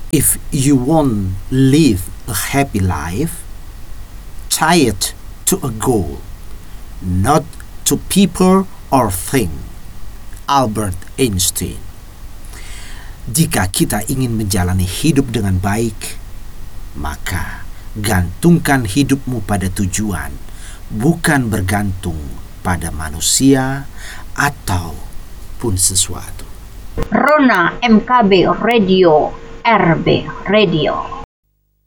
If you want live a happy life, tie it to a goal, not to people or thing. Albert Einstein. Jika kita ingin menjalani hidup dengan baik, maka gantungkan hidupmu pada tujuan, bukan bergantung pada manusia ataupun sesuatu. Rona MKB Radio, RB Radio.